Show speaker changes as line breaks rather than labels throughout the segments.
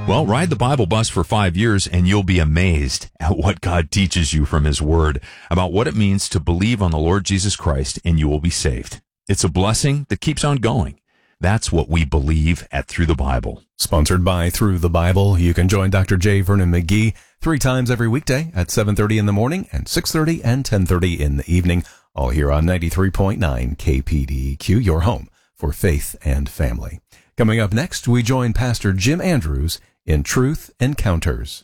Well, ride the Bible bus for 5 years and you'll be amazed at what God teaches you from His Word about what it means to believe on the Lord Jesus Christ and you will be saved. It's a blessing that keeps on going. That's what we believe at Through the Bible.
Sponsored by Through the Bible. You can join Dr. J. Vernon McGee 3 times every weekday at 7:30 in the morning and 6:30 and 10:30 in the evening, all here on 93.9 KPDQ, your home for faith and family. Coming up next, we join Pastor Jim Andrews in Truth Encounters.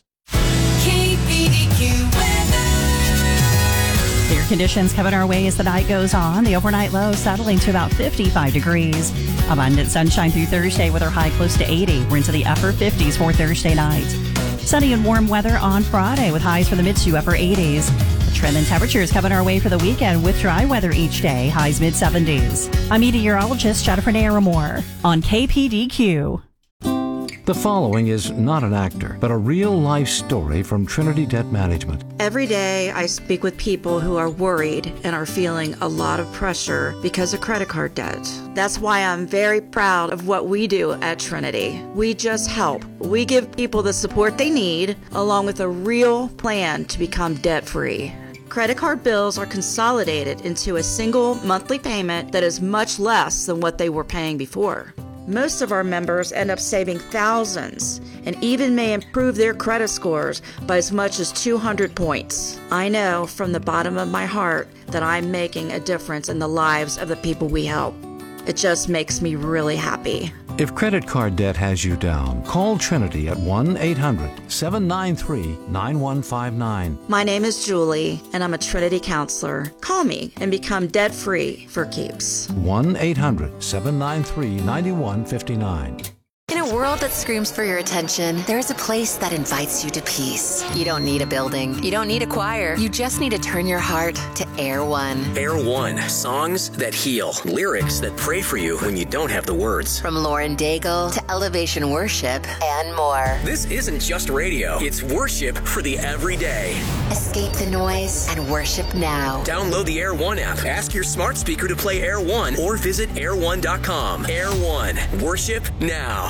KPDQ weather. Clear conditions coming our way as the night goes on. The overnight low settling to about 55 degrees. Abundant sunshine through Thursday with our high close to 80. We're into the upper 50s for Thursday night. Sunny and warm weather on Friday with highs for the mid to upper 80s. The trend in temperatures coming our way for the weekend with dry weather each day, highs mid-70s. I'm meteorologist Jennifer Naramore on KPDQ.
The following is not an actor, but a real-life story from Trinity Debt Management.
Every day I speak with people who are worried and are feeling a lot of pressure because of credit card debt. That's why I'm very proud of what we do at Trinity. We just help. We give people the support they need, along with a real plan to become debt-free. Credit card bills are consolidated into a single monthly payment that is much less than what they were paying before. Most of our members end up saving thousands and even may improve their credit scores by as much as 200 points. I know from the bottom of my heart that I'm making a difference in the lives of the people we help. It just makes me really happy.
If credit card debt has you down, call Trinity at 1-800-793-9159.
My name is Julie, and I'm a Trinity counselor. Call me and become debt-free for keeps.
1-800-793-9159.
In a world that screams for your attention, there is a place that invites you to peace. You don't need a building. You don't need a choir. You just need to turn your heart to Air One.
Air One, songs that heal, lyrics that pray for you when you don't have the words.
From Lauren Daigle to Elevation Worship and more.
This isn't just radio. It's worship for the everyday.
Escape the noise and worship now.
Download the Air One app. Ask your smart speaker to play Air One or visit air1.com. Air One, worship now.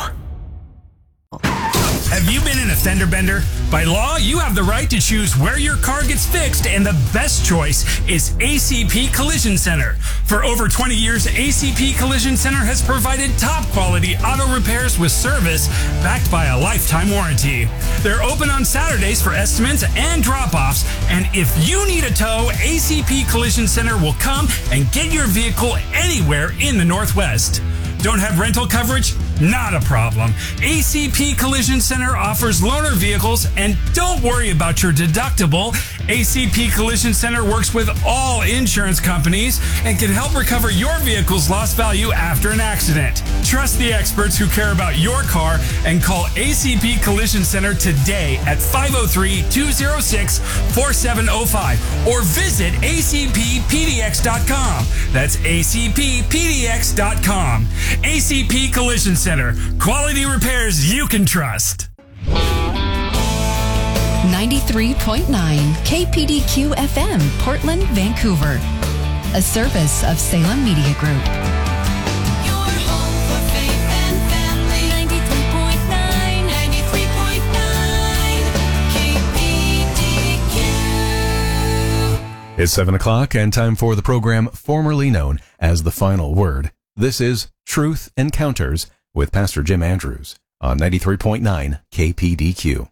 Have you been in a fender bender? By law, you have the right to choose where your car gets fixed, and the best choice is ACP Collision Center. For over 20 years, ACP Collision Center has provided top-quality auto repairs with service backed by a lifetime warranty. They're open on Saturdays for estimates and drop-offs, and if you need a tow, ACP Collision Center will come and get your vehicle anywhere in the Northwest. Don't have rental coverage? Not a problem. ACP Collision Center offers loaner vehicles, and don't worry about your deductible. ACP Collision Center works with all insurance companies and can help recover your vehicle's lost value after an accident. Trust the experts who care about your car and call ACP Collision Center today at 503-206-4705 or visit acppdx.com. That's acppdx.com. ACP Collision Center. Quality repairs you can trust.
93.9 KPDQ FM, Portland, Vancouver. A service of Salem Media Group.
Your home for faith and family. 93.9, 93.9 KPDQ.
It's 7 o'clock and time for the program formerly known as The Final Word. This is Truth Encounters with Pastor Jim Andrews on 93.9 KPDQ.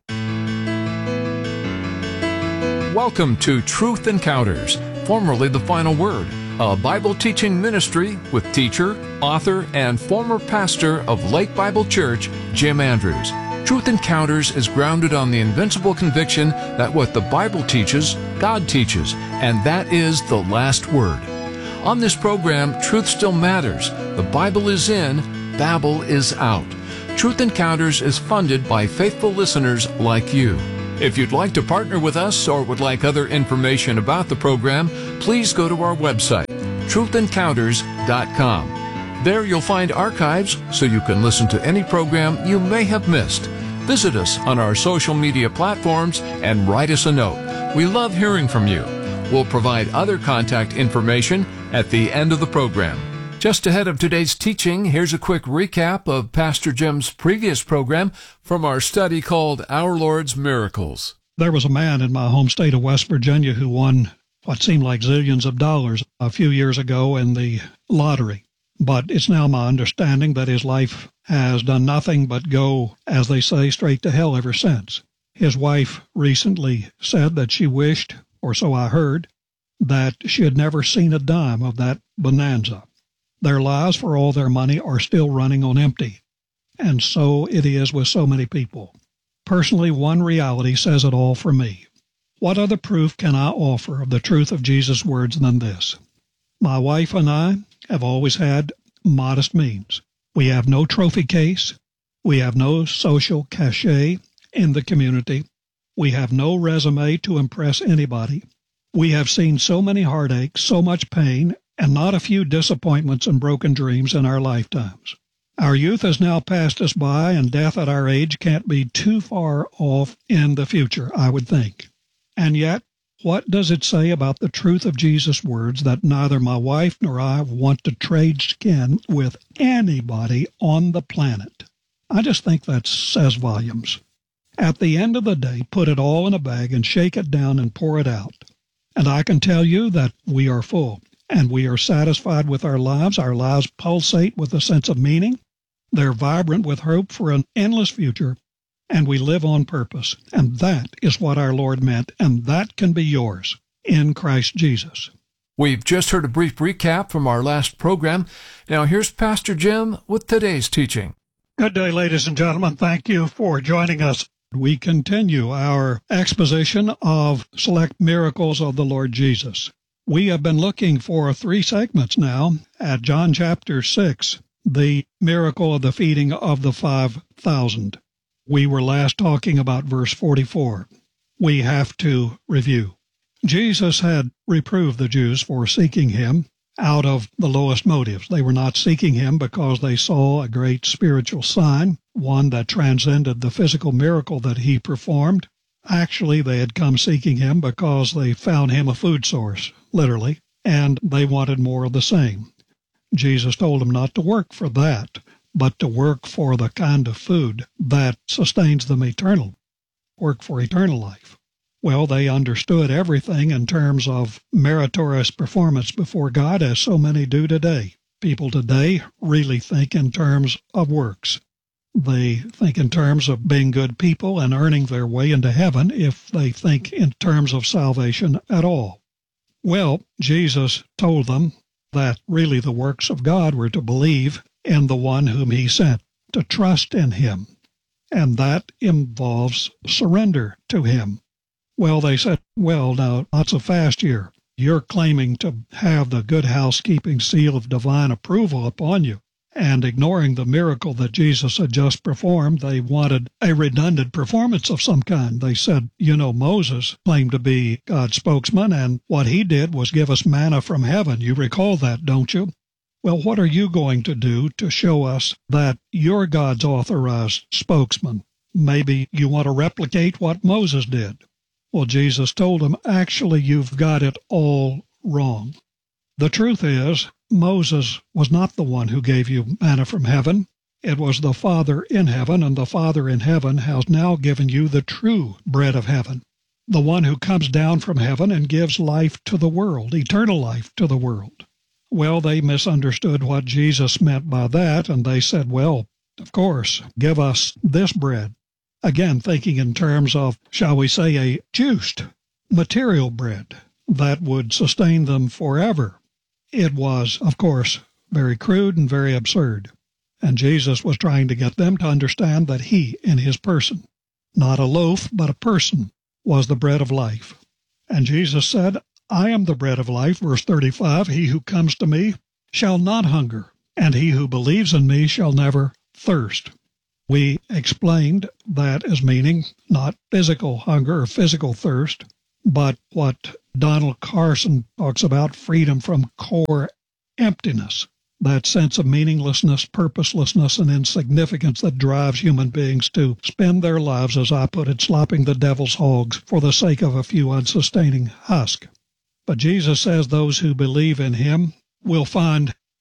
Welcome to Truth Encounters, formerly The Final Word, a Bible teaching ministry with teacher, author, and former pastor of Lake Bible Church, Jim Andrews. Truth Encounters is grounded on the invincible conviction that what the Bible teaches, God teaches, and that is the last word. On this program, truth still matters. The Bible is in, Babel is out. Truth Encounters is funded by faithful listeners like you. If you'd like to partner with us or would like other information about the program, please go to our website, truthencounters.com. There you'll find archives so you can listen to any program you may have missed. Visit us on our social media platforms and write us a note. We love hearing from you. We'll provide other contact information at the end of the program. Just ahead of today's teaching, here's a quick recap of Pastor Jim's previous program from our study called Our Lord's Miracles.
There was a man in my home state of West Virginia who won what seemed like zillions of dollars a few years ago in the lottery. But it's now my understanding that his life has done nothing but go, as they say, straight to hell ever since. His wife recently said that she wished, or so I heard, that she had never seen a dime of that bonanza. Their lives, for all their money, are still running on empty. And so it is with so many people. Personally, one reality says it all for me. What other proof can I offer of the truth of Jesus' words than this? My wife and I have always had modest means. We have no trophy case. We have no social cachet in the community. We have no resume to impress anybody. We have seen so many heartaches, so much pain, and not a few disappointments and broken dreams in our lifetimes. Our youth has now passed us by, and death at our age can't be too far off in the future, I would think. And yet, what does it say about the truth of Jesus' words that neither my wife nor I want to trade skin with anybody on the planet? I just think that says volumes. At the end of the day, put it all in a bag and shake it down and pour it out. And I can tell you that we are full, and we are satisfied with our lives. Our lives pulsate with a sense of meaning. They're vibrant with hope for an endless future, and we live on purpose. And that is what our Lord meant, and that can be yours in Christ Jesus.
We've just heard a brief recap from our last program. Now here's Pastor Jim with today's teaching.
Good day, ladies and gentlemen. Thank you for joining us. We continue our exposition of select miracles of the Lord Jesus. We have been looking for 3 segments now at John chapter 6, the miracle of the feeding of the 5,000. We were last talking about verse 44. We have to review. Jesus had reproved the Jews for seeking him out of the lowest motives. They were not seeking him because they saw a great spiritual sign, one that transcended the physical miracle that he performed. Actually, they had come seeking him because they found him a food source, literally, and they wanted more of the same. Jesus told them not to work for that, but to work for the kind of food that sustains them eternal. Work for eternal life. Well, they understood everything in terms of meritorious performance before God, as so many do today. People today really think in terms of works. They think in terms of being good people and earning their way into heaven, if they think in terms of salvation at all. Well, Jesus told them that really the works of God were to believe in the one whom he sent, to trust in him, and that involves surrender to him. Well, they said, well, now, not so fast here. You're claiming to have the good housekeeping seal of divine approval upon you. And ignoring the miracle that Jesus had just performed, they wanted a redundant performance of some kind. They said, Moses claimed to be God's spokesman, and what he did was give us manna from heaven. You recall that, don't you? Well, what are you going to do to show us that you're God's authorized spokesman? Maybe you want to replicate what Moses did. Well, Jesus told them, actually, you've got it all wrong. The truth is, Moses was not the one who gave you manna from heaven. It was the Father in heaven, and the Father in heaven has now given you the true bread of heaven, the one who comes down from heaven and gives life to the world, eternal life to the world. Well, they misunderstood what Jesus meant by that, and they said, well, of course, give us this bread. Again, thinking in terms of, shall we say, a juiced material bread that would sustain them forever. It was, of course, very crude and very absurd. And Jesus was trying to get them to understand that he, in his person, not a loaf, but a person, was the bread of life. And Jesus said, I am the bread of life, verse 35, he who comes to me shall not hunger, and he who believes in me shall never thirst. We explained that as meaning not physical hunger or physical thirst, but what Donald Carson talks about, freedom from core emptiness, that sense of meaninglessness, purposelessness, and insignificance that drives human beings to spend their lives, as I put it, slopping the devil's hogs for the sake of a few unsustaining husks. But Jesus says those who believe in him will find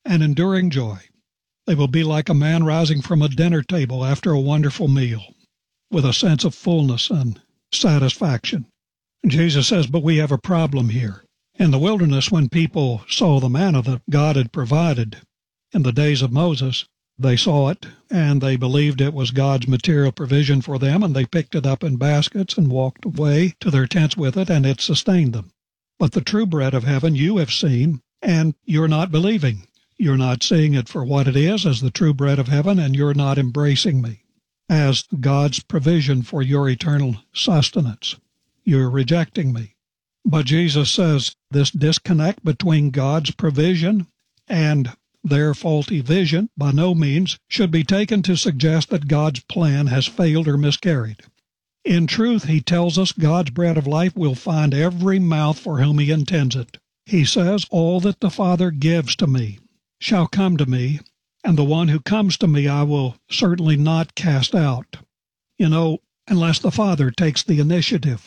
and enduring joy. They will be like a man rising from a dinner table after a wonderful meal, with a sense of fullness and satisfaction. Jesus says, but we have a problem here. In the wilderness, when people saw the manna that God had provided in the days of Moses, they saw it, and they believed it was God's material provision for them, and they picked it up in baskets and walked away to their tents with it, and it sustained them. But the true bread of heaven you have seen, and you're not believing. You're not seeing it for what it is as the true bread of heaven, and you're not embracing me as God's provision for your eternal sustenance. You're rejecting me. But Jesus says this disconnect between God's provision and their faulty vision by no means should be taken to suggest that God's plan has failed or miscarried. In truth, he tells us God's bread of life will find every mouth for whom he intends it. He says, all that the Father gives to me shall come to me, and the one who comes to me I will certainly not cast out. You know, unless the Father takes the initiative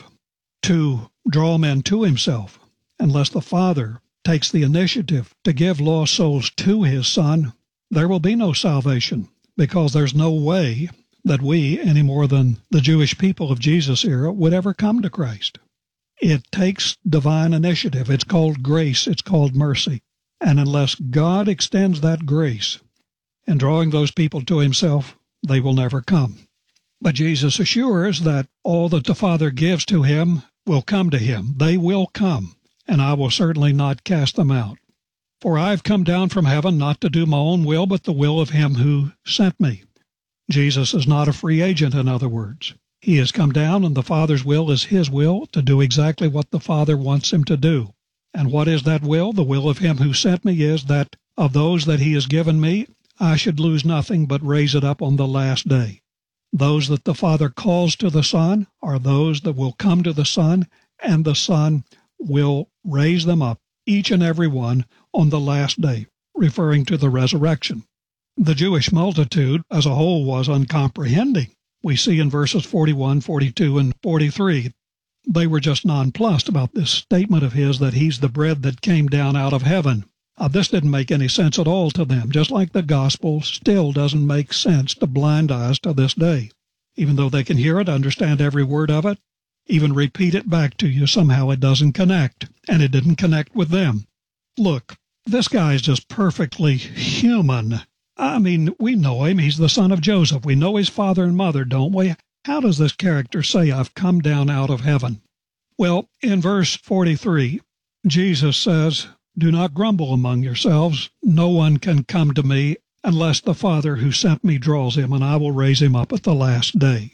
to draw men to himself, unless the Father takes the initiative to give lost souls to his Son, there will be no salvation, because there's no way that we, any more than the Jewish people of Jesus' era, would ever come to Christ. It takes divine initiative. It's called grace. It's called mercy. And unless God extends that grace in drawing those people to himself, they will never come. But Jesus assures that all that the Father gives to him will come to him. They will come, and I will certainly not cast them out. For I have come down from heaven not to do my own will, but the will of him who sent me. Jesus is not a free agent, in other words. He has come down, and the Father's will is his will, to do exactly what the Father wants him to do. And what is that will? The will of him who sent me is that of those that he has given me, I should lose nothing but raise it up on the last day. Those that the Father calls to the Son are those that will come to the Son, and the Son will raise them up, each and every one, on the last day, referring to the resurrection. The Jewish multitude as a whole was uncomprehending. We see in verses 41, 42, and 43, they were just nonplussed about this statement of his that he's the bread that came down out of heaven. This didn't make any sense at all to them, just like the gospel still doesn't make sense to blind eyes to this day. Even though they can hear it, understand every word of it, even repeat it back to you, somehow it doesn't connect, and it didn't connect with them. Look, this guy's just perfectly human. I mean, we know him. He's the son of Joseph. We know his father and mother, don't we? How does this character say, I've come down out of heaven? Well, in verse 43, Jesus says, do not grumble among yourselves. No one can come to me unless the Father who sent me draws him, and I will raise him up at the last day.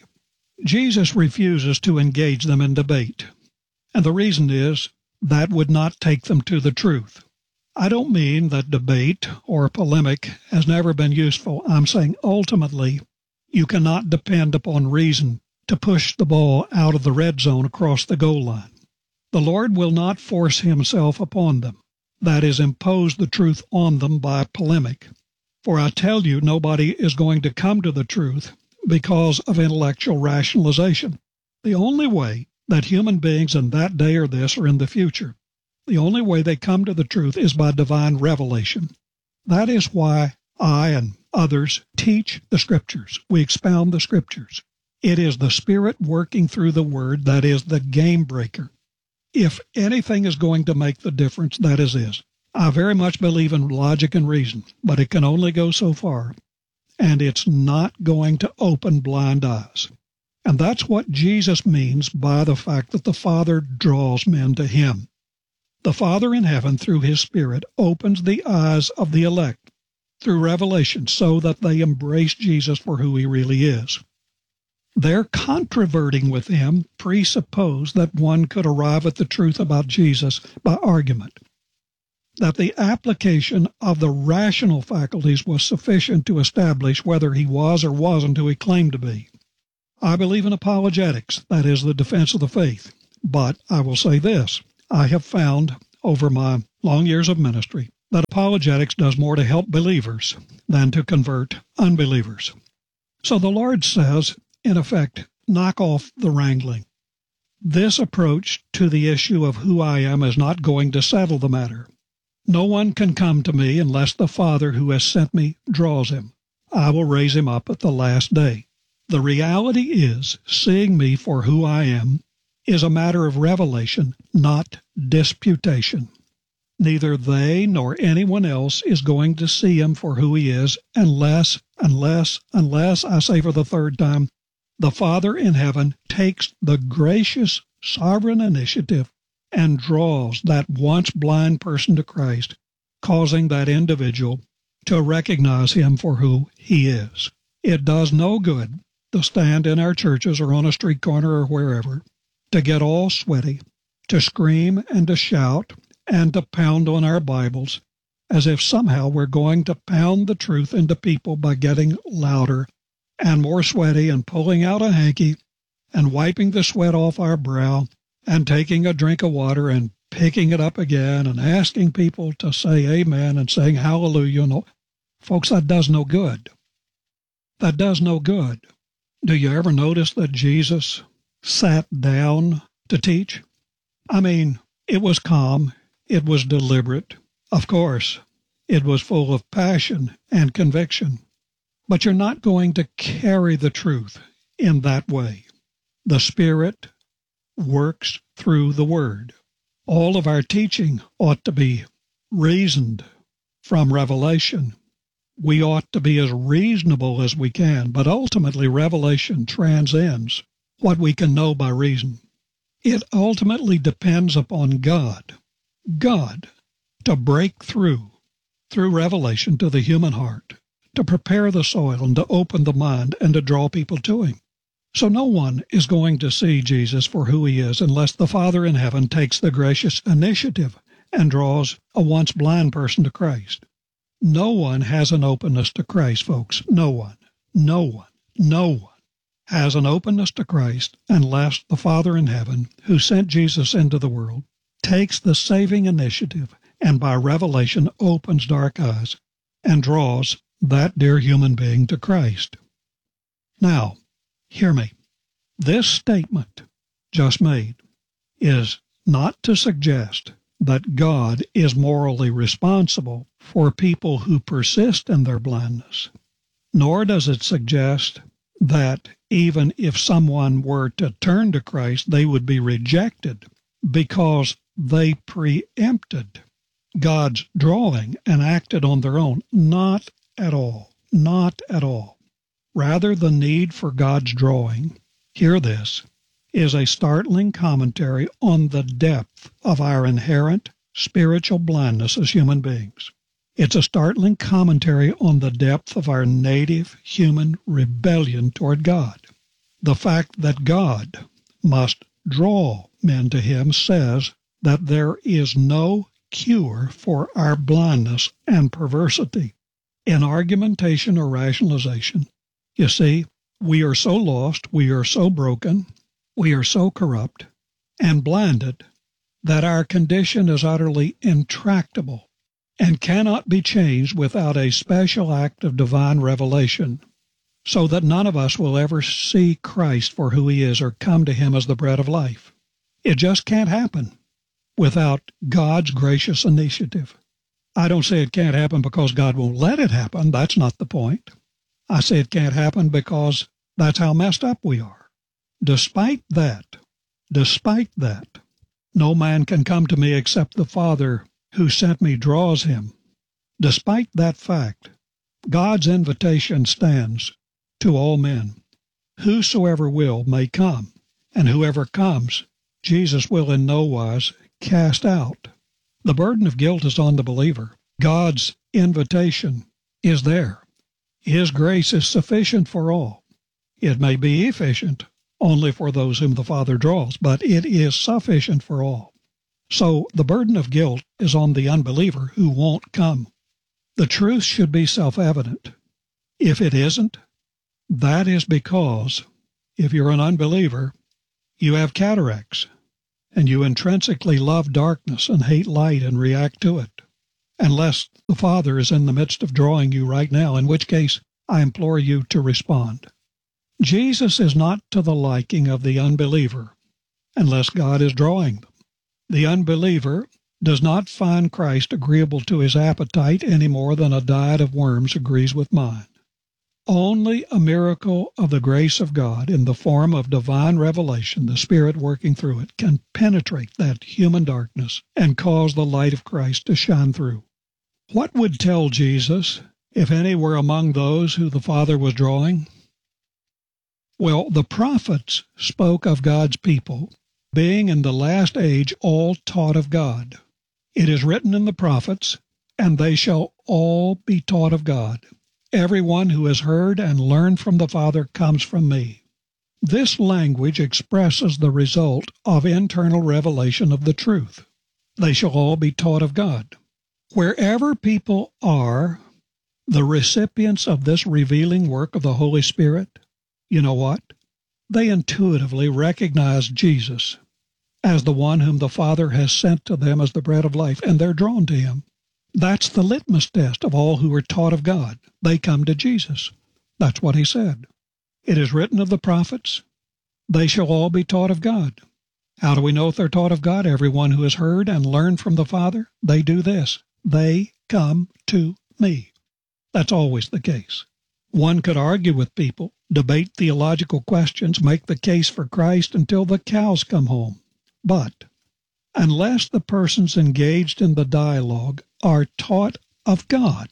Jesus refuses to engage them in debate, and the reason is that would not take them to the truth. I don't mean that debate or polemic has never been useful. I'm saying ultimately you cannot depend upon reason to push the ball out of the red zone across the goal line. The Lord will not force himself upon them. That is, impose the truth on them by polemic. For I tell you, nobody is going to come to the truth because of intellectual rationalization. The only way that human beings in that day or this or in the future, the only way they come to the truth is by divine revelation. That is why I and others teach the Scriptures. We expound the Scriptures. It is the Spirit working through the Word that is the game breaker. If anything is going to make the difference, that is this. I very much believe in logic and reason, but it can only go so far, and it's not going to open blind eyes. And that's what Jesus means by the fact that the Father draws men to him. The Father in heaven, through his Spirit, opens the eyes of the elect through revelation so that they embrace Jesus for who he really is. Their controverting with him presupposed that one could arrive at the truth about Jesus by argument, that the application of the rational faculties was sufficient to establish whether he was or wasn't who he claimed to be. I believe in apologetics, that is, the defense of the faith. But I will say this, I have found over my long years of ministry that apologetics does more to help believers than to convert unbelievers. So the Lord says, in effect, knock off the wrangling. This approach to the issue of who I am is not going to settle the matter. No one can come to me unless the Father who has sent me draws him. I will raise him up at the last day. The reality is, seeing me for who I am is a matter of revelation, not disputation. Neither they nor anyone else is going to see him for who he is unless, I say for the third time, the Father in heaven takes the gracious, sovereign initiative and draws that once blind person to Christ, causing that individual to recognize him for who he is. It does no good to stand in our churches or on a street corner or wherever, to get all sweaty, to scream and to shout and to pound on our Bibles as if somehow we're going to pound the truth into people by getting louder and more sweaty and pulling out a hanky and wiping the sweat off our brow and taking a drink of water and picking it up again and asking people to say amen and saying hallelujah. No, folks, that does no good. That does no good. Do you ever notice that Jesus sat down to teach? I mean, it was calm. It was deliberate. Of course, it was full of passion and conviction. But you're not going to carry the truth in that way. The Spirit works through the Word. All of our teaching ought to be reasoned from revelation. We ought to be as reasonable as we can, but ultimately revelation transcends what we can know by reason. It ultimately depends upon God to break through revelation to the human heart, to prepare the soil and to open the mind and to draw people to Him. So no one is going to see Jesus for who He is unless the Father in heaven takes the gracious initiative and draws a once blind person to Christ. No one has an openness to Christ, folks. No one has an openness to Christ unless the Father in heaven, who sent Jesus into the world, takes the saving initiative and by revelation opens dark eyes and draws that dear human being to Christ. Now, hear me. This statement just made is not to suggest that God is morally responsible for people who persist in their blindness, nor does it suggest that even if someone were to turn to Christ, they would be rejected because they preempted God's drawing and acted on their own. Not at all. Not at all. Rather, the need for God's drawing, hear this, is a startling commentary on the depth of our inherent spiritual blindness as human beings. It's a startling commentary on the depth of our native human rebellion toward God. The fact that God must draw men to Him says that there is no cure for our blindness and perversity in argumentation or rationalization. You see, we are so lost, we are so broken, we are so corrupt and blinded that our condition is utterly intractable and cannot be changed without a special act of divine revelation, so that none of us will ever see Christ for who He is or come to Him as the bread of life. It just can't happen without God's gracious initiative. I don't say it can't happen because God won't let it happen. That's not the point. I say it can't happen because that's how messed up we are. Despite that, no man can come to me except the Father who sent me draws him. Despite that fact, God's invitation stands to all men. Whosoever will may come, and whoever comes, Jesus will in no wise cast out. The burden of guilt is on the believer. God's invitation is there. His grace is sufficient for all. It may be efficient only for those whom the Father draws, but it is sufficient for all. So the burden of guilt is on the unbeliever who won't come. The truth should be self-evident. If it isn't, that is because, if you're an unbeliever, you have cataracts, and you intrinsically love darkness and hate light and react to it, unless the Father is in the midst of drawing you right now, in which case I implore you to respond. Jesus is not to the liking of the unbeliever unless God is drawing them. The unbeliever does not find Christ agreeable to his appetite any more than a diet of worms agrees with mine. Only a miracle of the grace of God in the form of divine revelation, the Spirit working through it, can penetrate that human darkness and cause the light of Christ to shine through. What would tell Jesus if any were among those who the Father was drawing? Well, the prophets spoke of God's people being in the last age all taught of God. It is written in the prophets, and they shall all be taught of God. Everyone who has heard and learned from the Father comes from me. This language expresses the result of internal revelation of the truth. They shall all be taught of God. Wherever people are the recipients of this revealing work of the Holy Spirit, you know what? They intuitively recognize Jesus as the one whom the Father has sent to them as the bread of life, and they're drawn to him. That's the litmus test of all who are taught of God. They come to Jesus. That's what he said. It is written of the prophets, they shall all be taught of God. How do we know if they're taught of God? Everyone who has heard and learned from the Father, they do this. They come to me. That's always the case. One could argue with people, debate theological questions, make the case for Christ until the cows come home. But unless the persons engaged in the dialogue are taught of God,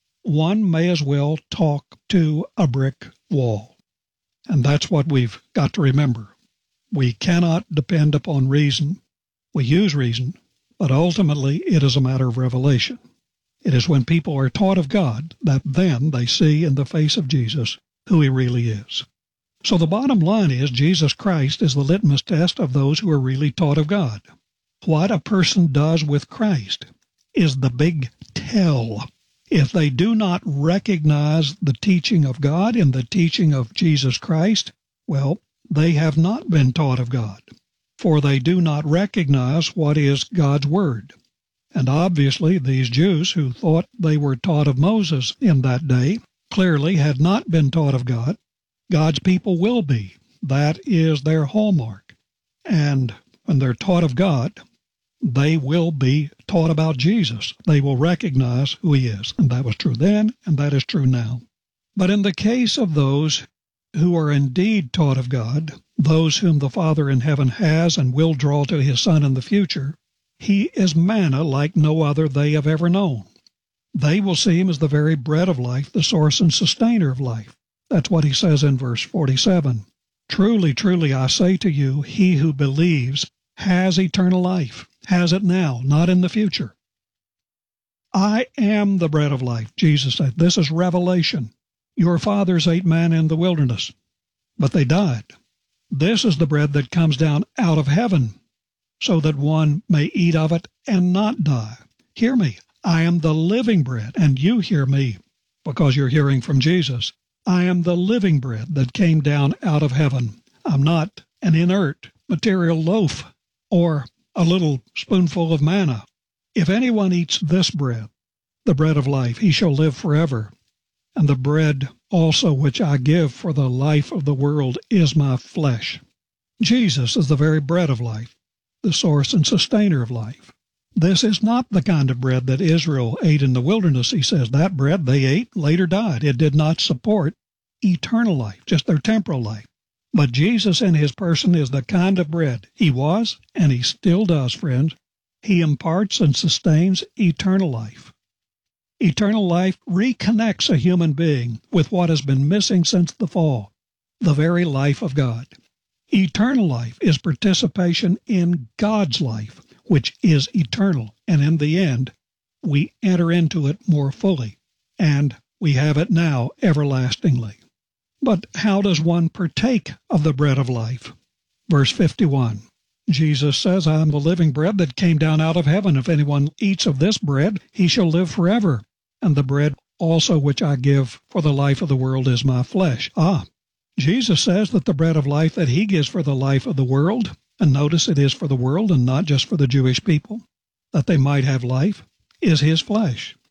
one may as well talk to a brick wall. And that's what we've got to remember. We cannot depend upon reason. We use reason, but ultimately it is a matter of revelation. It is when people are taught of God that then they see in the face of Jesus who he really is. So the bottom line is Jesus Christ is the litmus test of those who are really taught of God. What a person does with Christ is the big tell. If they do not recognize the teaching of God and the teaching of Jesus Christ, well, they have not been taught of God, for they do not recognize what is God's Word. And obviously these Jews who thought they were taught of Moses in that day clearly had not been taught of God. God's people will be. That is their hallmark. And when they're taught of God, they will be taught about Jesus. They will recognize who he is. And that was true then, and that is true now. But in the case of those who are indeed taught of God, those whom the Father in heaven has and will draw to his Son in the future, he is manna like no other they have ever known. They will see him as the very bread of life, the source and sustainer of life. That's what he says in verse 47. Truly, truly, I say to you, he who believes has eternal life, has it now, not in the future. I am the bread of life, Jesus said. This is revelation. Your fathers ate manna in the wilderness, but they died. This is the bread that comes down out of heaven, so that one may eat of it and not die. Hear me. I am the living bread, and you hear me, because you're hearing from Jesus. I am the living bread that came down out of heaven. I'm not an inert material loaf or a little spoonful of manna. If anyone eats this bread, the bread of life, he shall live forever. And the bread also which I give for the life of the world is my flesh. Jesus is the very bread of life, the source and sustainer of life. This is not the kind of bread that Israel ate in the wilderness, he says. That bread they ate later died. It did not support eternal life, just their temporal life. But Jesus in his person is the kind of bread he was, and he still does, friends. He imparts and sustains eternal life. Eternal life reconnects a human being with what has been missing since the fall, the very life of God. Eternal life is participation in God's life, which is eternal, and in the end, we enter into it more fully, and we have it now everlastingly. But how does one partake of the bread of life? Verse 51, Jesus says, I am the living bread that came down out of heaven. If anyone eats of this bread, he shall live forever. And the bread also which I give for the life of the world is my flesh. Jesus says that the bread of life that he gives for the life of the world, and notice it is for the world and not just for the Jewish people, that they might have life, is his flesh.